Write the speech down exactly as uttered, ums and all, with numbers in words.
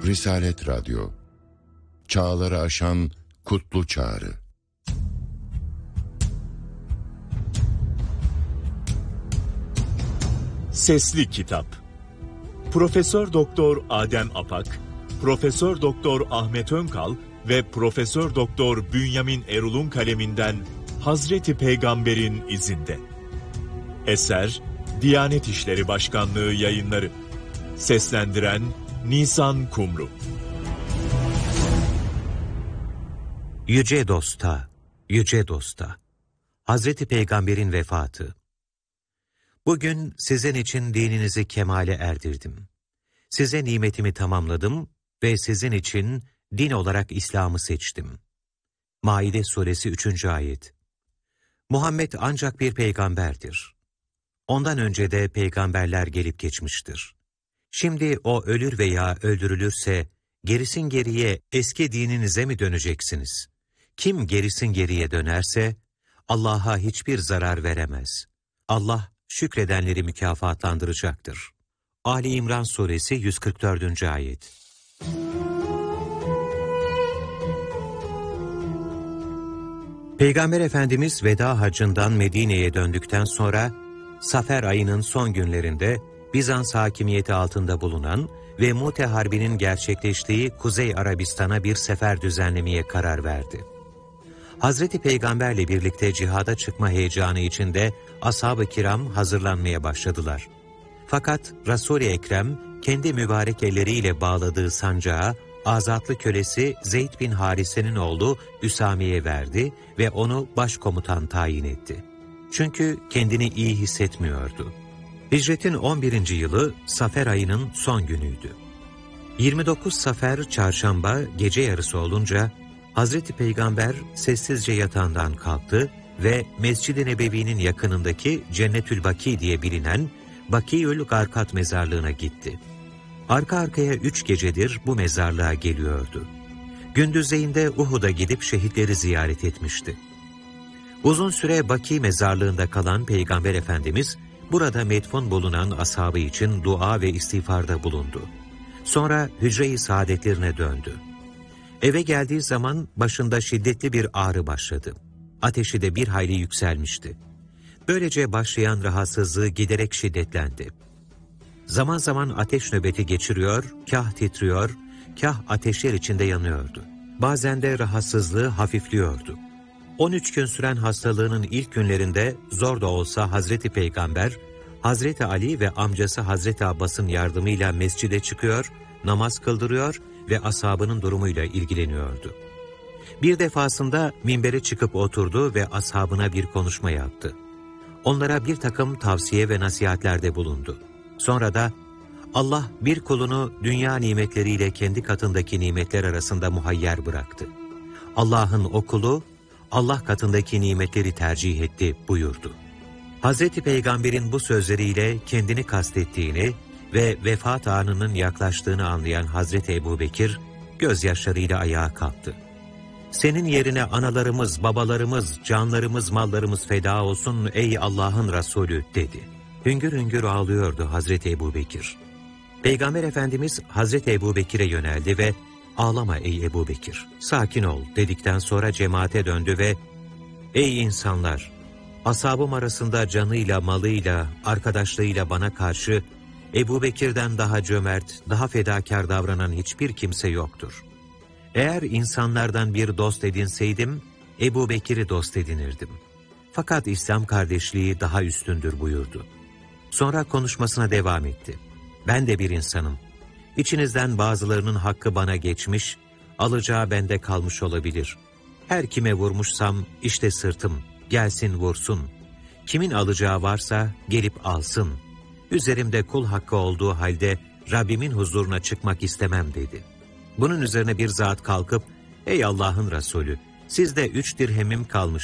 Risalet Radyo, çağları aşan kutlu çağrı. Sesli Kitap. Profesör Doktor Adem Apak, Profesör Doktor Ahmet Önkal ve Profesör Doktor Bünyamin Erul'un kaleminden Hazreti Peygamber'in izinde. Eser Diyanet İşleri Başkanlığı Yayınları. Seslendiren Nisan Kumru. Yüce Dosta, Yüce Dosta, Hazreti Peygamber'in vefatı. Bugün sizin için dininizi kemale erdirdim. Size nimetimi tamamladım ve sizin için din olarak İslam'ı seçtim. Maide suresi üçüncü ayet. Muhammed ancak bir peygamberdir. Ondan önce de peygamberler gelip geçmiştir. Şimdi o ölür veya öldürülürse gerisin geriye eski dininize mi döneceksiniz? Kim gerisin geriye dönerse Allah'a hiçbir zarar veremez. Allah şükredenleri mükafatlandıracaktır. Ali İmran suresi yüz kırk dördüncü ayet. Peygamber Efendimiz veda hacından Medine'ye döndükten sonra Safer ayının son günlerinde Bizans hakimiyeti altında bulunan ve Mute Harbi'nin gerçekleştiği Kuzey Arabistan'a bir sefer düzenlemeye karar verdi. Hazreti Peygamberle birlikte cihada çıkma heyecanı içinde ashab-ı kiram hazırlanmaya başladılar. Fakat Resul-i Ekrem kendi mübarek elleriyle bağladığı sancağı azatlı kölesi Zeyd bin Harise'nin oğlu Üsame'ye verdi ve onu başkomutan tayin etti. Çünkü kendini iyi hissetmiyordu. Hicretin on birinci yılı Safer ayının son günüydü. yirmi dokuz Safer çarşamba gece yarısı olunca Hazreti Peygamber sessizce yatağından kalktı ve Mescid-i Nebevi'nin yakınındaki Cennetül Baki diye bilinen Bakîül Garkat mezarlığına gitti. Arka arkaya üç gecedir bu mezarlığa geliyordu. Gündüzeyinde Uhud'a gidip şehitleri ziyaret etmişti. Uzun süre Baki mezarlığında kalan Peygamber Efendimiz, burada medfun bulunan ashabı için dua ve istiğfarda bulundu. Sonra hücre-i saadetlerine döndü. Eve geldiği zaman başında şiddetli bir ağrı başladı. Ateşi de bir hayli yükselmişti. Böylece başlayan rahatsızlığı giderek şiddetlendi. Zaman zaman ateş nöbeti geçiriyor, kah titriyor, kah ateşler içinde yanıyordu. Bazen de rahatsızlığı hafifliyordu. on üç gün süren hastalığının ilk günlerinde zor da olsa Hazreti Peygamber, Hazreti Ali ve amcası Hazreti Abbas'ın yardımıyla mescide çıkıyor, namaz kıldırıyor ve ashabının durumuyla ilgileniyordu. Bir defasında minbere çıkıp oturdu ve ashabına bir konuşma yaptı. Onlara bir takım tavsiye ve nasihatlerde bulundu. Sonra da Allah bir kulunu dünya nimetleriyle kendi katındaki nimetler arasında muhayyer bıraktı. Allah'ın o kulu Allah katındaki nimetleri tercih etti buyurdu. Hazreti Peygamber'in bu sözleriyle kendini kastettiğini ve vefat anının yaklaştığını anlayan Hazreti Ebubekir gözyaşlarıyla ayağa kalktı. Senin yerine analarımız, babalarımız, canlarımız, mallarımız feda olsun ey Allah'ın Resulü dedi. Hüngür hüngür ağlıyordu Hazreti Ebubekir. Peygamber Efendimiz Hazreti Ebubekir'e yöneldi ve ağlama ey Ebubekir, sakin ol dedikten sonra cemaate döndü ve ey insanlar, ashabım arasında canıyla, malıyla, arkadaşlığıyla bana karşı Ebubekir'den daha cömert, daha fedakar davranan hiçbir kimse yoktur. Eğer insanlardan bir dost edinseydim, Ebubekir'i dost edinirdim. Fakat İslam kardeşliği daha üstündür buyurdu. Sonra konuşmasına devam etti. Ben de bir insanım. İçinizden bazılarının hakkı bana geçmiş, alacağı bende kalmış olabilir. Her kime vurmuşsam işte sırtım, gelsin vursun. Kimin alacağı varsa gelip alsın. Üzerimde kul hakkı olduğu halde Rabbimin huzuruna çıkmak istemem dedi. Bunun üzerine bir zat kalkıp, ey Allah'ın Resulü, sizde üç dirhemim kalmış.